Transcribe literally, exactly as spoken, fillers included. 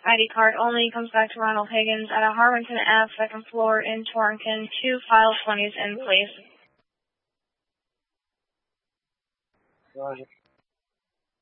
I D card only comes back to Ronald Higgins at a Harrington Ave, second floor in Torrington. Two file twenties in, please. Roger.